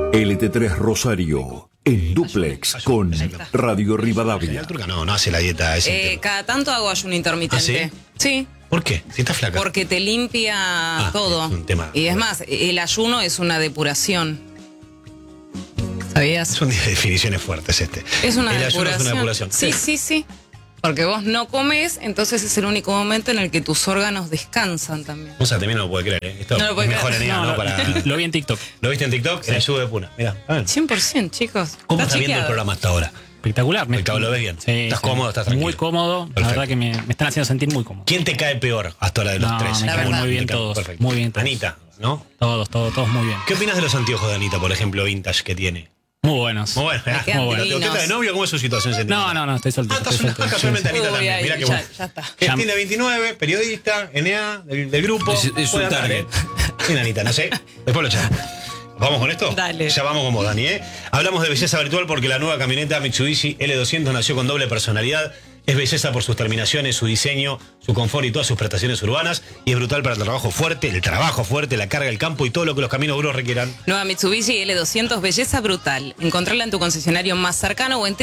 LT3 Rosario, en duplex con Radio Rivadavia. ¿El turca no hace la dieta ese? Cada tanto hago ayuno intermitente. ¿Ah, sí? Sí. ¿Por qué? Si estás flaca. Porque te limpia todo. Es un tema. Y es más, el ayuno es una depuración. ¿Sabías? Son definiciones fuertes este. Es una el depuración. ayuno es una depuración. Sí. Porque vos no comes, entonces es el único momento en el que tus órganos descansan también. O sea, también no lo puede creer, ¿eh? Esto No lo puede es mejor creer. idea, ¿no? Lo vi en TikTok. ¿Lo viste en TikTok? Sí. El ayuno de Puna. Mirá. 100%, chicos. ¿Cómo Está estás viendo el chequeado. programa hasta ahora? Espectacular. ¿Lo ves bien? Sí, ¿Estás cómodo? ¿Estás tranquilo? Muy cómodo. Perfecto. La verdad que me están haciendo sentir muy cómodo. ¿Quién te cae peor hasta ahora de los tres? Me La caen verdad. muy bien Me cae- todos. Perfecto. Muy bien todos. Anita, ¿no? Todos muy bien. ¿Qué opinas de los anteojos de Anita, por ejemplo, vintage que tiene? Muy buenos. Muy bueno, Me quedan muy bueno. divinos. ¿Te está de novio? ¿Cómo es su situación sentimental? No, estoy soltero. Estás estoy soltero. casualmente Anita Uy, también. ahí, Mirá que ya, bueno. ya está. Que tiene 29, periodista, NA, del grupo. Es su Puede andar, target. Bien, Anita, no sé. Después lo echamos. ¿Vamos con esto? Dale. Ya vamos con vos, Dani, ¿eh? Hablamos de belleza virtual porque la nueva camioneta Mitsubishi L200 nació con doble personalidad. Es belleza por sus terminaciones, su diseño, su confort y todas sus prestaciones urbanas. Y es brutal para el trabajo fuerte, la carga, el campo y todo lo que los caminos duros requieran. Nueva Mitsubishi L200, belleza brutal. Encontrarla en tu concesionario más cercano o en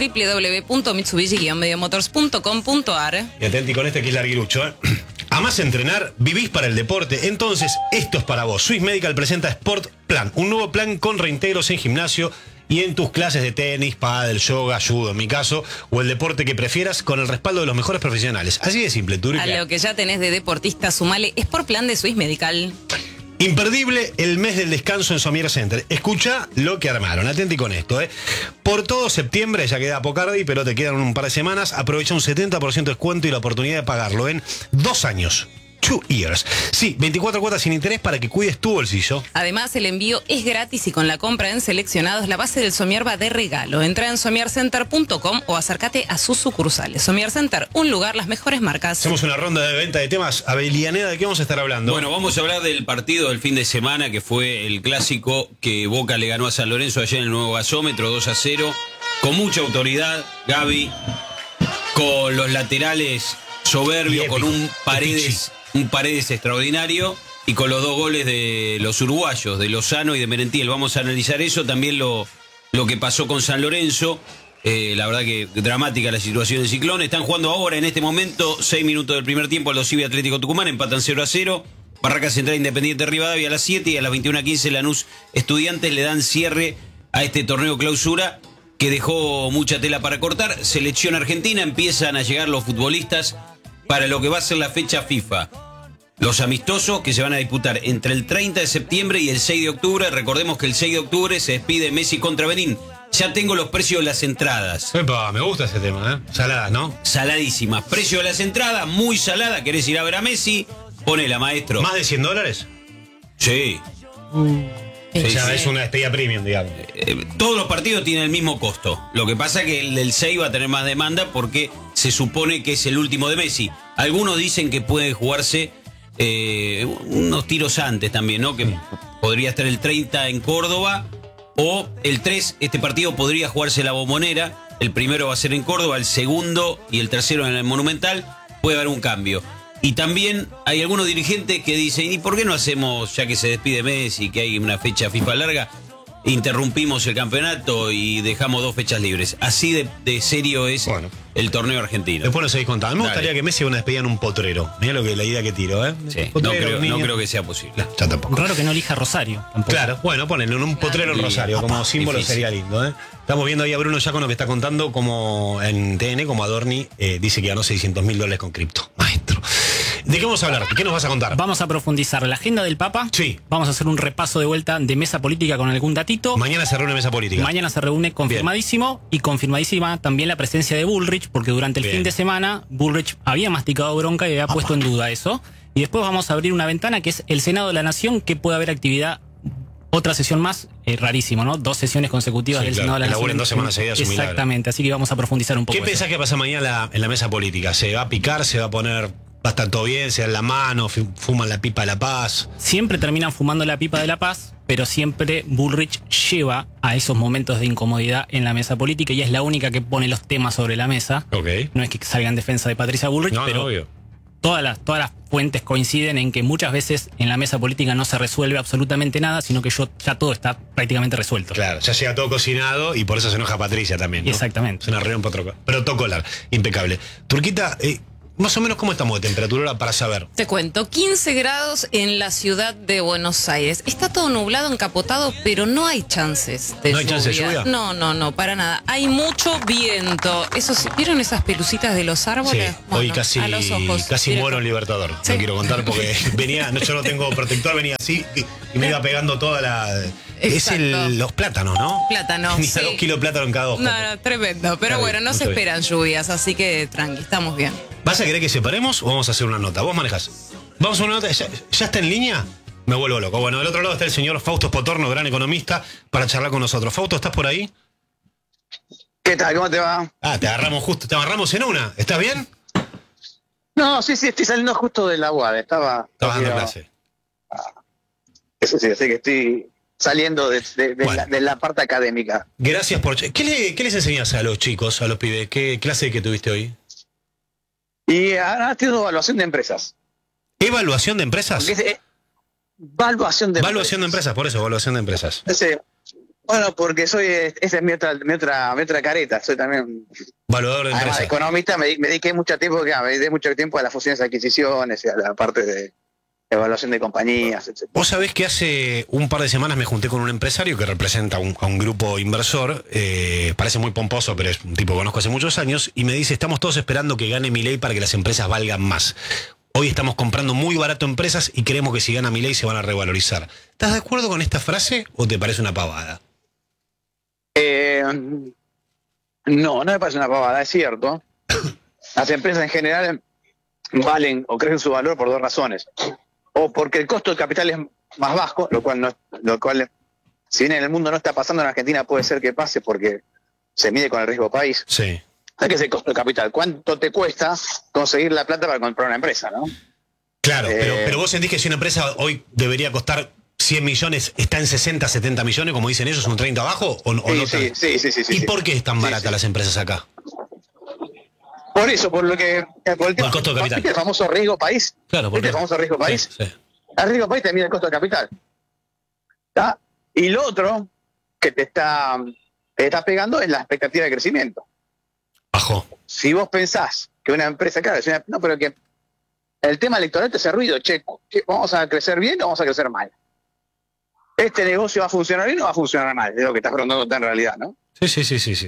www.mitsubishi-motors.com.ar. Y atenti con este que es larguirucho, ¿eh? Amás entrenar, vivís para el deporte, entonces esto es para vos. Swiss Medical presenta Sport Plan, un nuevo plan con reintegros en gimnasio y en tus clases de tenis, pádel, yoga, judo, en mi caso, o el deporte que prefieras, con el respaldo de los mejores profesionales. Así de simple, Turca. A lo que ya tenés de deportista, sumale Sport Plan de Swiss Medical. Imperdible el mes del descanso en Somier Center. Escucha lo que armaron. Atenti con esto, ¿eh? Por todo septiembre, ya queda Pocardi, pero te quedan un par de semanas. Aprovecha un 70% de descuento y la oportunidad de pagarlo en 2 años. 2 years. Sí, 24 cuotas sin interés para que cuides tu bolsillo. Además, el envío es gratis y con la compra en seleccionados, la base del Somier va de regalo. Entra en somiercenter.com o acércate a sus sucursales. Somier Center, un lugar, las mejores marcas. Hacemos una ronda de venta de temas. Abelianeda, ¿de qué vamos a estar hablando? Bueno, vamos a hablar del partido del fin de semana, que fue el clásico que Boca le ganó a San Lorenzo ayer en el nuevo gasómetro, 2-0, con mucha autoridad, Gaby, con los laterales soberbios, Y con épico, un Paredes extraordinario y con los 2 goles de los uruguayos, de Lozano y de Merentiel. Vamos a analizar eso, también lo que pasó con San Lorenzo. La verdad que dramática la situación del Ciclón. Están jugando ahora, en este momento, 6 minutos del primer tiempo, Aldo Civi Atlético Tucumán, empatan 0-0. Barraca Central Independiente Rivadavia a las 7 y a las 21:15 Lanús Estudiantes le dan cierre a este torneo clausura que dejó mucha tela para cortar. Selección argentina, empiezan a llegar los futbolistas para lo que va a ser la fecha FIFA. Los amistosos que se van a disputar entre el 30 de septiembre y el 6 de octubre. Recordemos que el 6 de octubre se despide Messi contra Benín. Ya tengo los precios de las entradas. Epa, me gusta ese tema, ¿eh? Saladas, ¿no? Saladísimas. Precio de las entradas, muy salada. ¿Querés ir a ver a Messi? Ponela, maestro. ¿Más de $100? Sí. O sea, es una despedida premium, digamos. Todos los partidos tienen el mismo costo. Lo que pasa es que el del 6 va a tener más demanda porque se supone que es el último de Messi. Algunos dicen que puede jugarse unos tiros antes también, ¿no? Que podría estar el 30 en Córdoba o el 3, este partido podría jugarse en la Bombonera. El primero va a ser en Córdoba, el segundo y el tercero en el Monumental. Puede haber un cambio. Y también hay algunos dirigentes que dicen, ¿y por qué no hacemos, ya que se despide Messi, que hay una fecha FIFA larga, interrumpimos el campeonato y dejamos 2 fechas libres? Así de serio es el torneo argentino. Después nos seguís contando. Me gustaría que Messi haga una despedida en un potrero. Mirá la idea que tiro, ¿eh? Sí, Potrero, no creo que sea posible. No, ya tampoco. Raro que no elija Rosario. Tampoco. Claro, bueno, ponen en un potrero en Rosario, como símbolo difícil. sería lindo, ¿eh? Estamos viendo ahí a Bruno Giacono que está contando como en TN, como Adorni dice que ganó $600.000 con cripto. Maestro. ¿De qué vamos a hablar? ¿Qué nos vas a contar? Vamos a profundizar la agenda del Papa. Sí. Vamos a hacer un repaso de vuelta de mesa política con algún datito. Mañana se reúne mesa política. Mañana se reúne confirmadísimo y confirmadísima también la presencia de Bullrich, porque durante el Bien. fin de semana Bullrich había masticado bronca y había puesto en duda eso. Y después vamos a abrir una ventana que es el Senado de la Nación, que puede haber actividad, otra sesión más, rarísimo, ¿no? 2 sesiones consecutivas Sí, del claro, Senado de la que Nación. laburen 2 semanas seguidas es un milagro. Exactamente, así que vamos a profundizar un poco. ¿Qué pensás que pasa mañana en la mesa política? ¿Se va a picar? ¿Se va a poner va a estar todo bien? ¿Se dan la mano? ¿Fuman la pipa de la paz? Siempre terminan fumando la pipa de la paz, pero siempre Bullrich lleva a esos momentos de incomodidad en la mesa política y es la única que pone los temas sobre la mesa. Ok. No es que salga en defensa de Patricia Bullrich, No, pero no, obvio. todas las fuentes coinciden en que muchas veces en la mesa política no se resuelve absolutamente nada, sino que ya todo está prácticamente resuelto. Claro, ya llega todo cocinado y por eso se enoja Patricia también, ¿no? Exactamente. Es una reunión protocolar, impecable. Turquita, más o menos, ¿cómo estamos de temperatura para saber? Te cuento, 15 grados en la ciudad de Buenos Aires. Está todo nublado, encapotado, pero no hay chances de lluvia. ¿No hay chance de lluvia? No, para nada. Hay mucho viento. ¿Vieron esas pelucitas de los árboles? Sí, hoy casi, a los ojos. casi muero en Libertador. Sí. No quiero contar porque yo no tengo protector, venía así y me iba pegando toda la... Es los plátanos, ¿no? Plátanos, Tenía sí. 2 kilos de plátano en cada ojo. No, tremendo. Pero Está bueno, bien, no muy se bien. esperan lluvias, así que tranqui, estamos bien. ¿Vas a querer que separemos o vamos a hacer una nota? Vos manejás. Vamos a una nota. ¿Ya está en línea? Me vuelvo loco. Bueno, del otro lado está el señor Fausto Spotorno, gran economista, para charlar con nosotros. Fausto, ¿estás por ahí? ¿Qué tal? ¿Cómo te va? Te agarramos en una. ¿Estás bien? No, sí, estoy saliendo justo de la UAD. Estaba Estabas dando clase. Eso sí, así que estoy saliendo de Bueno. de la parte académica. Gracias por... ¿Qué les enseñás a los chicos, a los pibes? ¿Qué clase que tuviste hoy? Y ahora estoy haciendo evaluación de empresas. ¿Evaluación de empresas? Porque evaluación de Evaluación de empresas, por eso, evaluación de empresas. Bueno, porque esa es mi otra careta. Soy también, Evaluador de además de empresas. economista, me dediqué mucho tiempo a las fusiones y adquisiciones y a la parte de evaluación de compañías, etc. Vos sabés que hace un par de semanas me junté con un empresario que representa a un grupo inversor, parece muy pomposo, pero es un tipo que conozco hace muchos años, y me dice, estamos todos esperando que gane Milei para que las empresas valgan más. Hoy estamos comprando muy barato empresas y creemos que si gana Milei se van a revalorizar. ¿Estás de acuerdo con esta frase o te parece una pavada? No me parece una pavada, es cierto. Las empresas en general valen o crecen su valor por dos razones. O porque el costo del capital es más bajo, lo cual, si bien en el mundo no está pasando, en Argentina puede ser que pase porque se mide con el riesgo país. Sí. ¿Sabes qué es el costo del capital? ¿Cuánto te cuesta conseguir la plata para comprar una empresa, no? Claro, pero vos sentís que si una empresa hoy debería costar 100 millones, está en 60, 70 millones, como dicen ellos, un 30 abajo, o no Sí. ¿Y por qué es tan baratas sí. las empresas acá? Por eso, por el costo de capital. ¿Viste el famoso riesgo país? Claro, ¿Viste el famoso riesgo país? Sí. El riesgo país te mide el costo de capital. ¿Está? Y lo otro que te está pegando es la expectativa de crecimiento. Bajó. Si vos pensás que una empresa, claro, pero que el tema electoral te hace ruido, ¿vamos a crecer bien o vamos a crecer mal? ¿Este negocio va a funcionar bien o va a funcionar mal? Es lo que estás preguntando en realidad, ¿no? Sí.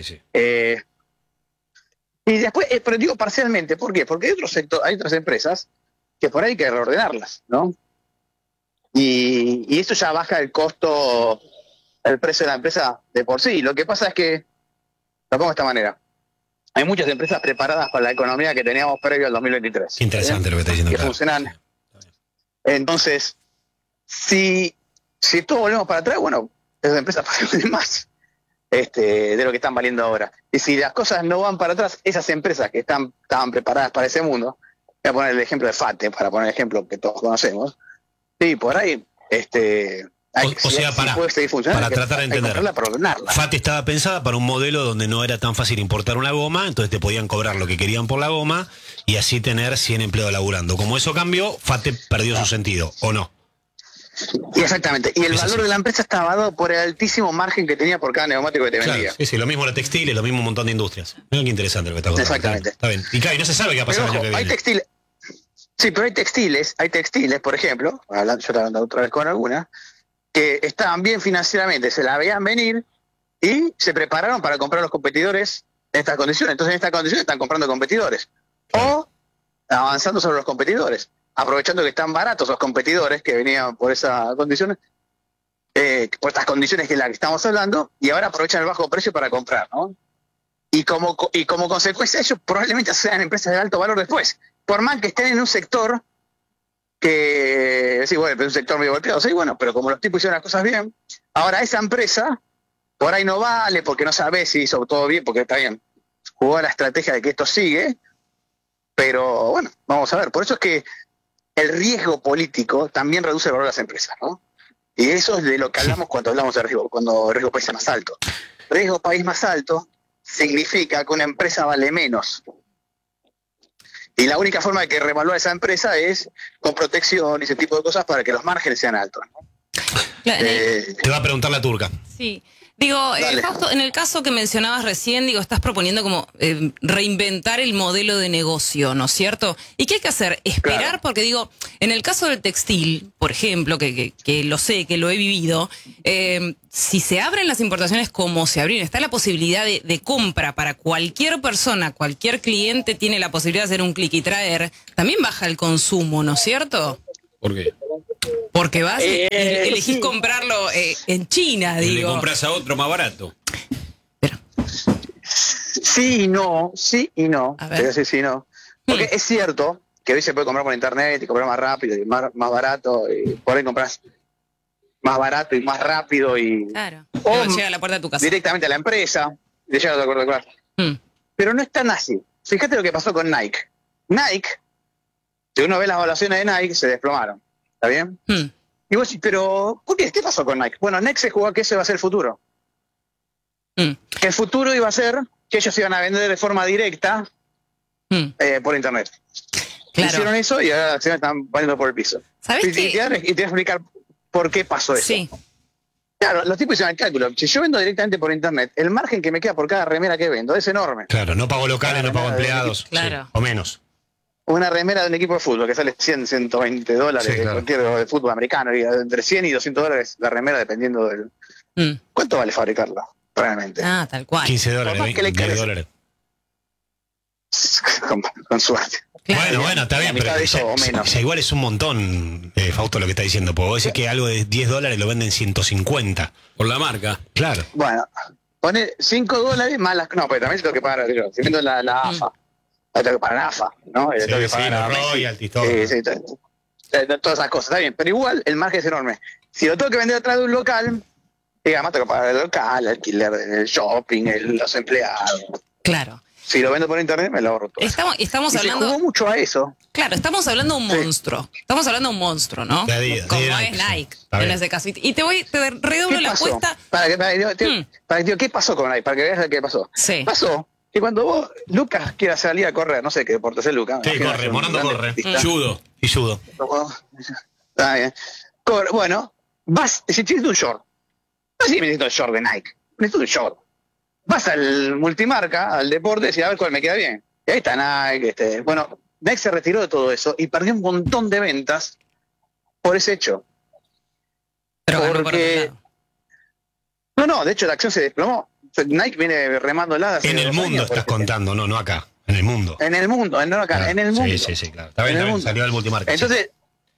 Y después, pero digo parcialmente, ¿por qué? Porque hay otras empresas que por ahí hay que reordenarlas, ¿no? Y esto ya baja el costo, el precio de la empresa de por sí. Lo que pasa es que, lo pongo de esta manera, hay muchas empresas preparadas para la economía que teníamos previo al 2023. Qué interesante lo que está diciendo. Que claro. funcionan. Entonces, si todos volvemos para atrás, bueno, esas empresas valen más de lo que están valiendo ahora. Y si las cosas no van para atrás, esas empresas que estaban preparadas para ese mundo, voy a poner el ejemplo de FATE, para poner el ejemplo que todos conocemos, sí, por ahí, puede seguir funcionando, para tratar de hay que entender. comprarla para ordenarla. FAT estaba pensada para un modelo donde no era tan fácil importar una goma, entonces te podían cobrar lo que querían por la goma y así tener 100 empleados laburando. Como eso cambió, FAT perdió su sentido, ¿o no? Y exactamente. Y el Es valor así. de la empresa estaba dado por el altísimo margen que tenía por cada neumático que te vendía. Claro, sí, lo mismo la textil, lo mismo un montón de industrias. Mira qué interesante lo que está contando. Exactamente. Está bien. Y claro, y no se sabe qué va a pasar Pero el ojo, año que hay viene. textiles. Sí, pero hay textiles, por ejemplo, yo estaba hablando otra vez con alguna, que estaban bien financieramente, se la veían venir y se prepararon para comprar a los competidores en estas condiciones. Entonces, en estas condiciones están comprando competidores. O avanzando sobre los competidores, aprovechando que están baratos los competidores que venían por esas condiciones, por estas condiciones que es la que estamos hablando, y ahora aprovechan el bajo precio para comprar, ¿no? Y como consecuencia, ellos probablemente sean empresas de alto valor después. Por más que estén en un sector que, sí, bueno, es un sector medio golpeado, sí, bueno, pero como los tipos hicieron las cosas bien, ahora esa empresa por ahí no vale porque no sabe si hizo todo bien, porque está bien, jugó la estrategia de que esto sigue, pero bueno, vamos a ver. Por eso es que el riesgo político también reduce el valor de las empresas, ¿no? Y eso es de lo que hablamos cuando hablamos de riesgo, cuando el riesgo país es más alto. Riesgo país más alto significa que una empresa vale menos. Y la única forma de que revalúe esa empresa es con protección y ese tipo de cosas para que los márgenes sean altos, ¿no? Claro, Te va a preguntar la turca. sí. Digo, Dale. Fausto, en el caso que mencionabas recién, digo, estás proponiendo como reinventar el modelo de negocio, ¿no es cierto? ¿Y qué hay que hacer? Esperar, Claro. porque digo, en el caso del textil, por ejemplo, que lo sé, que lo he vivido, si se abren las importaciones como se abrieron, está la posibilidad de compra para cualquier persona, cualquier cliente tiene la posibilidad de hacer un clic y traer, también baja el consumo, ¿no es cierto? ¿Por qué? Porque vas y elegís sí. comprarlo en China, Y le digo. compras a otro más barato. Sí y no, sí y no. A Te ver. voy a decir sí y no. Porque es cierto que hoy se puede comprar por internet y comprar más rápido y más barato, y por ahí compras más barato y más rápido y Claro. O Pero llega a la puerta de tu casa. directamente a la empresa, y te llegas a acuerdo claro. Mm. Pero no es tan así. Fíjate lo que pasó con Nike. Nike, si uno ve las evaluaciones de Nike, se desplomaron. ¿Está bien? Mm. Y vos decís, pero ¿por qué? ¿Qué pasó con Nike? Bueno, Nike se jugó a que ese va a ser el futuro. Mm. Que el futuro iba a ser que ellos iban a vender de forma directa Mm. por internet. Claro. Hicieron eso y ahora se están poniendo por el piso. ¿Sabés Y qué? te voy a explicar por qué pasó eso. Sí. Claro, los tipos hicieron el cálculo. Si yo vendo directamente por internet, el margen que me queda por cada remera que vendo es enorme. Claro, no pago locales, no pago Claro, empleados. claro. Sí, o menos. Una remera de un equipo de fútbol que sale 100, 120 dólares Sí, de claro. cualquier de fútbol americano, y entre 100 y 200 dólares la remera dependiendo del... Mm. ¿Cuánto vale fabricarla? Realmente. Ah, tal cual. 15 Por dólares, más que le 10 cargues. dólares. con suerte. Claro. Bueno, está bien, La mitad pero de eso o menos. ya igual es un montón, Fausto, lo que está diciendo. Porque vos decís que algo de 10 dólares lo venden 150. Por la marca. Claro. Bueno, pone 5 dólares más las... No, pero también se tengo que pagar, yo, si vendo la AFA, la tengo que pagar a AFA, ¿no? Y le Sí, tengo que sí, pagar los a Messi. royalties, todo. Sí, todas esas cosas, está bien. Pero igual el margen es enorme. Si lo tengo que vender atrás de un local, digamos, tengo que pagar el local, el alquiler, el shopping, los empleados. Claro. Si lo vendo por internet, me lo ahorro todo. Estamos Y se hablando. jugó mucho a eso. Claro, estamos hablando de un Sí. monstruo. Estamos hablando de un monstruo, ¿no? De Adidas, Como de es Nike, sí. Nike, Está en bien. ese caso. Y te redoblo ¿Qué la pasó? apuesta. Para que digo, ¿qué pasó con ahí? Para que veas qué pasó. Sí. Pasó que cuando vos, Lucas, quiera salir a correr, no sé qué deporte es el Lucas. Sí, imagino corre, que es un Morando gran corre. deportista. Judo. Y judo. Está bien. Bueno, vas, si tienes un short, no sé si necesito el short de Nike, necesito un short. Vas al multimarca, al deporte, y decís, a ver cuál me queda bien. Y ahí está Nike. Bueno, Nike se retiró de todo eso y perdió un montón de ventas por ese hecho. Pero ganó por Porque- otro lado. No, de hecho la acción se desplomó. Nike viene remándola hace En el 2 mundo años, estás por ejemplo. contando, no acá. En el mundo. En el mundo, no acá, Claro. en el mundo. Sí, claro. Está bien, En el está bien. mundo. Salió al multimarca. sí. Entonces,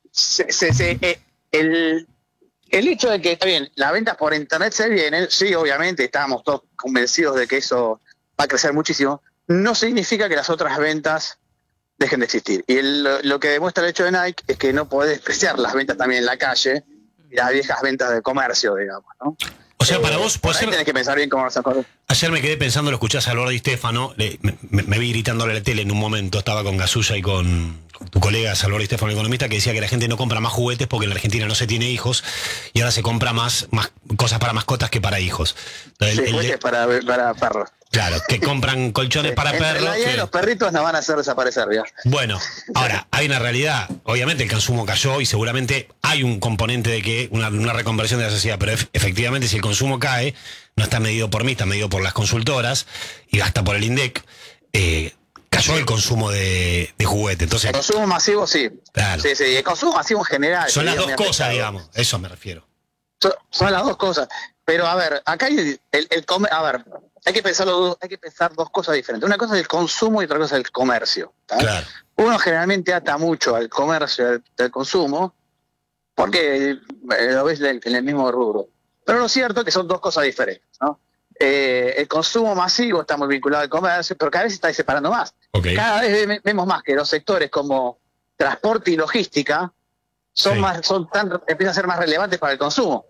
el hecho de que, está bien, las ventas por internet se vienen, sí, obviamente, estábamos todos convencidos de que eso va a crecer muchísimo, no significa que las otras ventas dejen de existir. Y lo que demuestra el hecho de Nike es que no podés despreciar las ventas también en la calle, y las viejas ventas de comercio, digamos, ¿no? O sea, para vos, Por puede ahí ser. tenés que pensar bien cómo vas a correr. Ayer me quedé pensando, lo escuchás a Lord Di Stefano, me vi gritándole a la tele en un momento, estaba con Gasulla y con tu colega Salvador Di Stefano, el economista, que decía que la gente no compra más juguetes porque en la Argentina no se tiene hijos y ahora se compra más cosas para mascotas que para hijos. Entonces, Sí, el juguetes para perros. claro, que compran colchones para En perros. realidad que- los perritos nos van a hacer desaparecer, ¿ya? Bueno, ahora, hay una realidad. Obviamente el consumo cayó y seguramente hay un componente de que una reconversión de la sociedad, pero efectivamente si el consumo cae, no está medido por mí, está medido por las consultoras y hasta por el INDEC, cayó el consumo de juguete. Entonces, El consumo masivo, sí. Claro. Sí, el consumo masivo en general. son las sí, dos muy cosas, afectado. digamos. Eso me refiero. Son las dos cosas. Pero a ver, acá hay a ver, hay que pensar dos cosas diferentes. Una cosa es el consumo y otra cosa es el comercio. ¿tá? Claro. Uno generalmente ata mucho al comercio, al consumo, porque lo ves en el mismo rubro. Pero lo cierto es que son dos cosas diferentes, ¿no? El consumo masivo está muy vinculado al comercio, pero cada vez se está separando más. Ok. Cada vez vemos más que los sectores como transporte y logística Sí. empiezan a ser más relevantes para el consumo.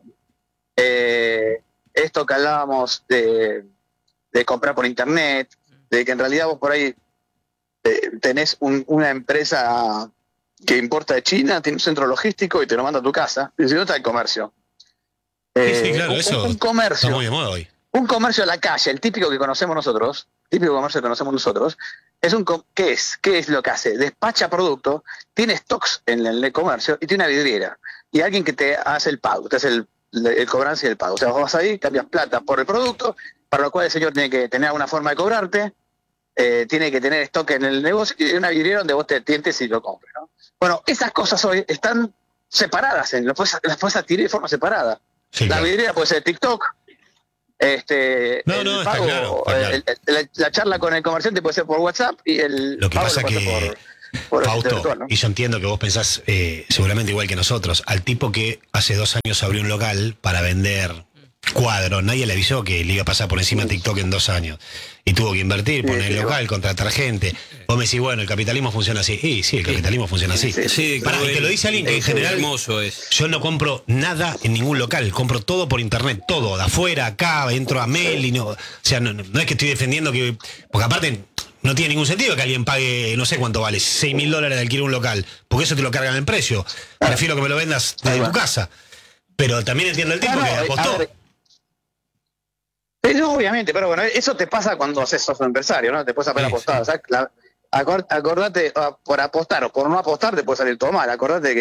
Esto que hablábamos de comprar por internet, de que en realidad vos por ahí tenés una empresa que importa de China, tiene un centro logístico y te lo manda a tu casa. Y si no está el comercio. Sí, claro, un eso comercio. está muy de moda hoy. Un comercio a la calle, el típico que conocemos nosotros, ¿qué es? ¿Qué es lo que hace? Despacha producto, tiene stocks en el comercio y tiene una vidriera. Y alguien que te hace el pago, te hace el cobranza y el pago. O sea, vos vas ahí, cambias plata por el producto, para lo cual el señor tiene que tener alguna forma de cobrarte, tiene que tener stock en el negocio y una vidriera donde vos te tientes y lo compres, ¿no? Bueno, esas cosas hoy están separadas, las puedes adquirir de forma separada. Sí, la claro. vidriera puede ser TikTok, el está pago, claro. la charla con el comerciante puede ser por WhatsApp y el Lo que pago pasa lo puede que, ser por Fausto, virtual, ¿no? y yo entiendo que vos pensás seguramente igual que nosotros, al tipo que hace 2 años abrió un local para vender cuadros, nadie le avisó que le iba a pasar por encima TikTok en 2 años. Y tuvo que invertir, poner el local, contratar gente. Vos me decís, bueno, el capitalismo funciona así. Sí, el capitalismo funciona así. Sí, Pará, y te lo dice alguien que en general... hermoso es. Yo no compro nada en ningún local, compro todo por internet, todo, de afuera, acá, entro a mail y no... O sea, no es que estoy defendiendo que... Porque aparte, no tiene ningún sentido que alguien pague, no sé cuánto vale, $6.000 de alquiler un local, porque eso te lo cargan en precio. Prefiero que me lo vendas desde tu casa. Pero también entiendo el tipo que apostó. No, obviamente, pero bueno, eso te pasa cuando sos un empresario, ¿no? Te puedes haber apostado. Sí. O sea, acordate, por apostar o por no apostar te puede salir todo mal. Acordate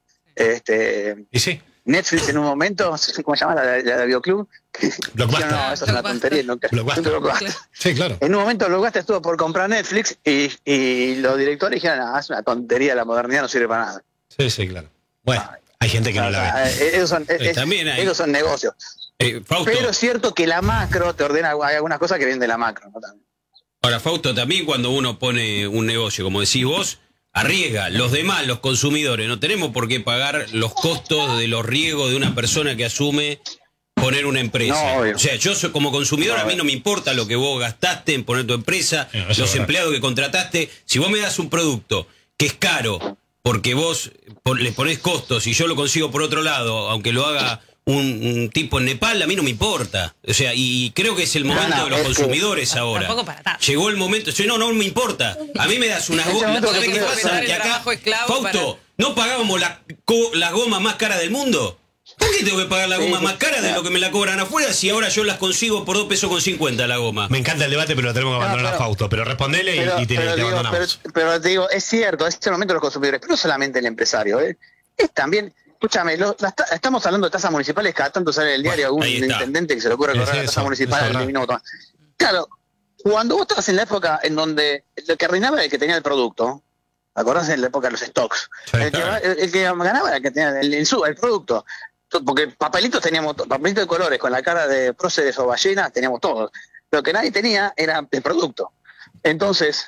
que Y sí, Netflix en un momento, ¿cómo se llama la de Bioclub? Blockbuster. No, eso es una tontería. Blockbuster. Sí, claro. En un momento Blockbuster estuvo por comprar Netflix y los directores dijeron, no, es una tontería, la modernidad no sirve para nada. Sí, claro. Bueno, hay gente que no la ve. También hay. Esos son negocios. Fausto, Pero es cierto que la macro te ordena, hay algunas cosas que vienen de la macro, ¿no? También. ahora, Fausto, también cuando uno pone un negocio, como decís vos, arriesga. Los demás, los consumidores, no tenemos por qué pagar los costos de los riesgos de una persona que asume poner una empresa. No, obvio. O sea, yo soy, como consumidor, a mí no me importa lo que vos gastaste en poner tu empresa, Eso es los verdad. empleados que contrataste. Si vos me das un producto que es caro, porque vos le ponés costos y yo lo consigo por otro lado, aunque lo haga un tipo en Nepal, a mí no me importa. O sea, y creo que es el momento de los consumidores ahora. Tampoco para tanto. Llegó el momento. No me importa. A mí me das unas ese gomas. momento ¿Sabés que qué tú pasa? dar el Que acá, trabajo esclavo Fausto, ¿no pagábamos las gomas más caras del mundo? ¿Por qué tengo que pagar la goma más cara de lo que me la cobran afuera si ahora yo las consigo por $2.50 la goma? Me encanta el debate, pero lo tenemos que abandonar a Fausto. Pero respondele y te abandonamos. Pero te digo, es cierto, es el momento de los consumidores, pero no solamente el empresario, ¿eh? Es también, escúchame, estamos hablando de tasas municipales, cada tanto sale en el diario algún ahí está. intendente que se le ocurre cobrar la eso, tasa municipal eso es al verdad. minuto. Claro, cuando vos estabas en la época en donde lo que reinaba era el que tenía el producto, ¿te acordás en la época de los stocks? Sí, el que ganaba era el que tenía el producto. Porque papelitos teníamos, papelitos de colores con la cara de próceres o ballenas, teníamos todos. Lo que nadie tenía era el producto. Entonces,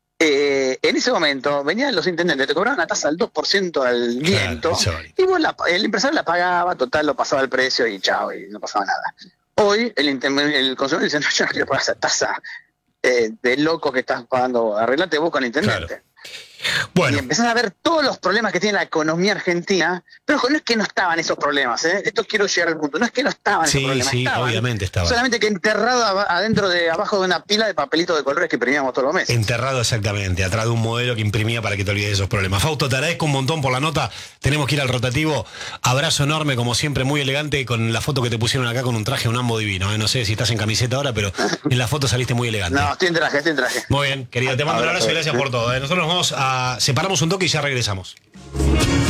en ese momento venían los intendentes, te cobraban una tasa del 2% al viento, eso vale. y vos el empresario la pagaba, total, lo pasaba el precio y chao, y no pasaba nada. Hoy el consumidor dice, no, yo no quiero pagar esa tasa de loco que estás pagando, arreglate vos con el intendente. Claro. Y Bueno, empezás a ver todos los problemas que tiene la economía argentina, pero ojo, no es que no estaban esos problemas, ¿eh? Esto quiero llegar al punto, no es que no estaban esos sí, problemas, sí, estaban, obviamente estaba. solamente que enterrado abajo de una pila de papelitos de colores que imprimíamos todos los meses. Enterrado exactamente, atrás de un modelo que imprimía para que te olvides de esos problemas. Fausto, te agradezco un montón por la nota. Tenemos que ir al rotativo. Abrazo enorme, como siempre, muy elegante, con la foto que te pusieron acá con un traje, un ambo divino. No sé si estás en camiseta ahora, pero en la foto saliste muy elegante. No, estoy en traje. Muy bien, querido. Te mando un abrazo y gracias por todo. Nosotros nos vamos a... Separamos un toque y ya regresamos.